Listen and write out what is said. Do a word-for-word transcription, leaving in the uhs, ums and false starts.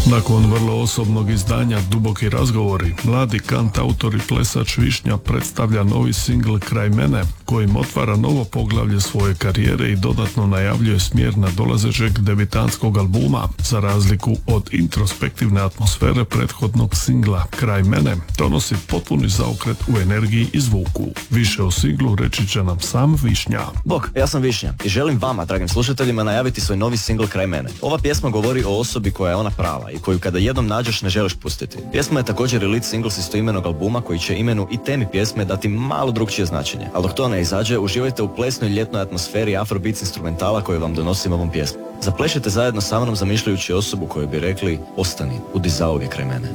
Nakon vrlo osobnog izdanja Duboki razgovori, mladi kantautor i plesač Višnja predstavlja novi singl Kraj mene, kojim otvara novo poglavlje svoje karijere i dodatno najavljuje smjer nadolazećeg debitanskog albuma. Za razliku od introspektivne atmosfere prethodnog singla Kraj mene, donosi potpuni zaokret u energiji i zvuku. Više o singlu reći će nam sam Višnja. Bog, ja sam Višnja i želim vama, dragim slušateljima, najaviti svoj novi singl Kraj mene. Ova pjesma govori o osobi koja je ona prava i koju kada jednom nađeš ne želiš pustiti. Pjesma je također i lead single s istoimenog albuma koji će imenu i temi pjesme dati malo drugčije značenje. Ali dok to ne izađe, uživajte u plesnoj ljetnoj atmosferi afrobeats instrumentala koju vam donosim ovom pjesmom. Zaplešite zajedno sa mnom zamišljajući osobu koju bi rekli ostani, budi zauvijek kraj mene.